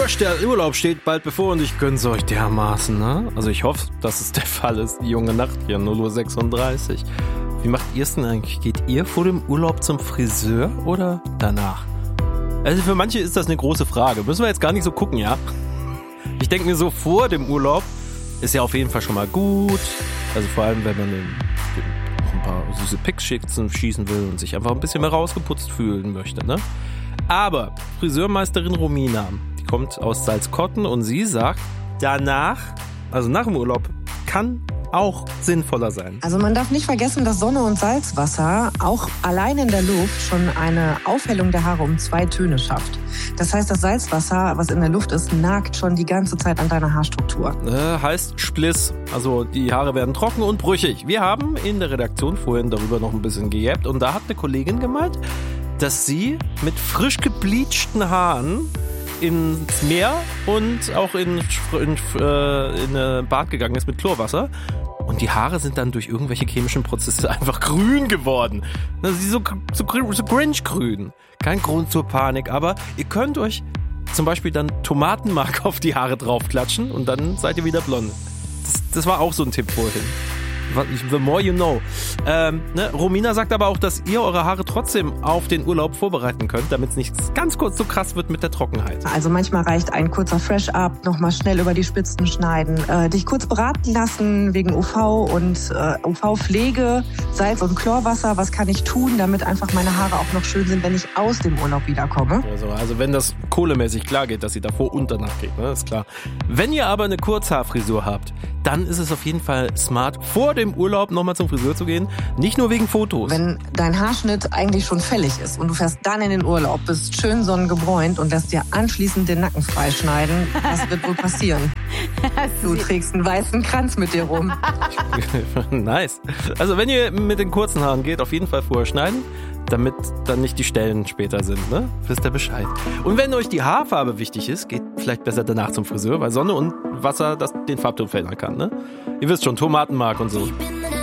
Gosh, der Urlaub steht bald bevor und ich gönn's euch dermaßen, ne? Also ich hoffe, dass es der Fall ist, die junge Nacht hier, 0:36 Uhr. Wie macht ihr es denn eigentlich? Geht ihr vor dem Urlaub zum Friseur oder danach? Also für manche ist das eine große Frage. Müssen wir jetzt gar nicht so gucken, ja? Ich denke mir so, vor dem Urlaub ist ja auf jeden Fall schon mal gut. Also vor allem, wenn man ein paar süße Pics schießen will und sich einfach ein bisschen mehr rausgeputzt fühlen möchte, ne? Aber Friseurmeisterin Romina, die kommt aus Salzkotten und sie sagt, danach, also nach dem Urlaub, kann auch sinnvoller sein. Also man darf nicht vergessen, dass Sonne und Salzwasser auch allein in der Luft schon eine Aufhellung der Haare um 2 Töne schafft. Das heißt, das Salzwasser, was in der Luft ist, nagt schon die ganze Zeit an deiner Haarstruktur. Heißt Spliss, also die Haare werden trocken und brüchig. Wir haben in der Redaktion vorhin darüber noch ein bisschen gejappt und da hat eine Kollegin gemeint, dass sie mit frisch gebleachten Haaren ins Meer und auch in Bad gegangen ist mit Chlorwasser. Und die Haare sind dann durch irgendwelche chemischen Prozesse einfach grün geworden. So Grinch-grün. Kein Grund zur Panik, aber ihr könnt euch zum Beispiel dann Tomatenmark auf die Haare draufklatschen und dann seid ihr wieder blond. Das war auch so ein Tipp vorhin. The more you know. Romina sagt aber auch, dass ihr eure Haare trotzdem auf den Urlaub vorbereiten könnt, damit es nicht ganz kurz so krass wird mit der Trockenheit. Also manchmal reicht ein kurzer Fresh-Up, nochmal schnell über die Spitzen schneiden, dich kurz beraten lassen wegen UV und UV-Pflege, Salz- und Chlorwasser. Was kann ich tun, damit einfach meine Haare auch noch schön sind, wenn ich aus dem Urlaub wiederkomme? Also wenn das kohlemäßig klar geht, dass sie davor und danach geht, ne, ist klar. Wenn ihr aber eine Kurzhaarfrisur habt, dann ist es auf jeden Fall smart, vor dem Urlaub nochmal zum Friseur zu gehen. Nicht nur wegen Fotos. Wenn dein Haarschnitt eigentlich schon fällig ist und du fährst dann in den Urlaub, bist schön sonnengebräunt und lässt dir anschließend den Nacken freischneiden, was wird wohl passieren? Du trägst einen weißen Kranz mit dir rum. Nice. Also wenn ihr mit den kurzen Haaren geht, auf jeden Fall vorher schneiden, damit dann nicht die Stellen später sind, ne? Wisst ihr Bescheid. Und wenn euch die Haarfarbe wichtig ist, geht vielleicht besser danach zum Friseur, weil Sonne und Wasser den Farbton verändern kann, ne? Ihr wisst schon, Tomatenmark und so.